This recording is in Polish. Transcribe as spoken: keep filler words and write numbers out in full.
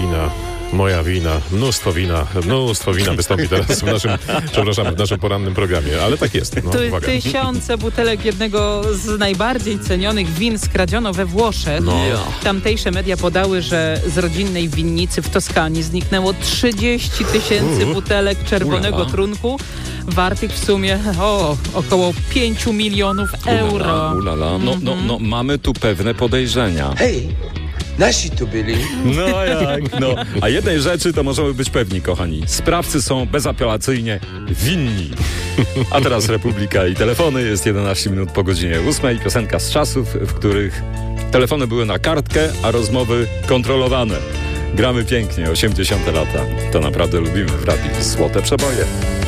wina. Moja wina, mnóstwo wina, mnóstwo wina wystąpi teraz w naszym, przepraszam, w naszym porannym programie, ale tak jest. No, Ty, uwaga. tysiące butelek jednego z najbardziej cenionych win skradziono we Włoszech. No. Tamtejsze media podały, że z rodzinnej winnicy w Toskanii zniknęło trzydzieści tysięcy butelek czerwonego Ulala. trunku, wartych w sumie o, około pięć milionów euro. Ulala. No, no, no, mamy tu pewne podejrzenia. Hej, nasi tu byli. No jak? No. A jednej rzeczy to możemy być pewni, kochani. Sprawcy są bezapelacyjnie winni. A teraz Republika i telefony. Jest jedenaście minut po godzinie ósmej. Piosenka z czasów, w których telefony były na kartkę, a rozmowy kontrolowane. Gramy pięknie, osiemdziesiąte lata. To naprawdę lubimy w radiu. Złote przeboje.